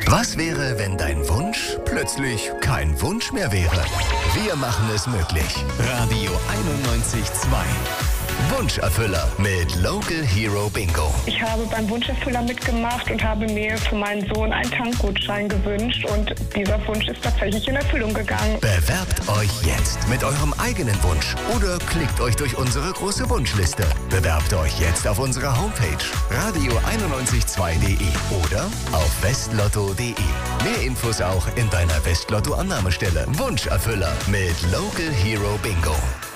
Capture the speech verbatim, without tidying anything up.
Was wäre, wenn dein Wunsch plötzlich kein Wunsch mehr wäre? Wir machen es möglich. Radio einundneunzig Komma zwei. Wunscherfüller mit Local Hero Bingo. Ich habe beim Wunscherfüller mitgemacht und habe mir für meinen Sohn einen Tankgutschein gewünscht. Und dieser Wunsch ist tatsächlich in Erfüllung gegangen. Bewerbt euch jetzt mit eurem eigenen Wunsch oder klickt euch durch unsere große Wunschliste. Bewerbt euch jetzt auf unserer Homepage radio einundneunzig Komma zwei punkt de oder auf westlotto punkt de. Mehr Infos auch in deiner Westlotto-Annahmestelle. Wunscherfüller mit Local Hero Bingo.